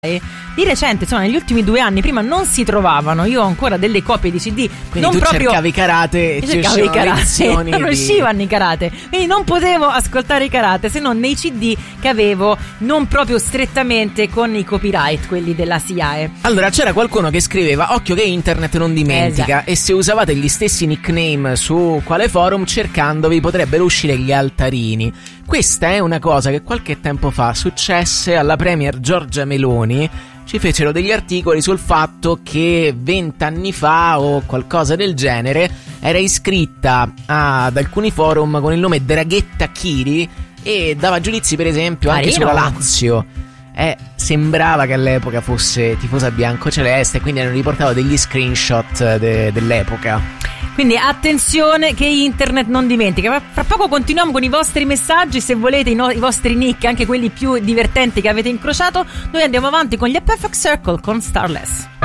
Di recente, insomma, negli ultimi 2 anni, prima non si trovavano. Io ho ancora delle copie di CD. Quindi non tu proprio cercavi i karate e cercavi i karate, non uscivano i karate, quindi non potevo ascoltare i karate se non nei CD che avevo, non proprio strettamente con i copyright, quelli della SIAE. Allora c'era qualcuno che scriveva: occhio che internet non dimentica, esatto. E se usavate gli stessi nickname su quale forum, cercandovi potrebbero uscire gli altarini. Questa è una cosa che qualche tempo fa successe alla premier Giorgia Meloni. Ci fecero degli articoli sul fatto che 20 anni fa o qualcosa del genere era iscritta ad alcuni forum con il nome Draghetta Chiri e dava giudizi, per esempio, anche sulla Lazio. Sembrava che all'epoca fosse tifosa biancoceleste, quindi hanno riportato degli screenshot dell'epoca. Quindi attenzione che internet non dimentica. Fra poco continuiamo con i vostri messaggi. Se volete i vostri nick, anche quelli più divertenti che avete incrociato. Noi andiamo avanti con gli A Perfect Circle con Starless.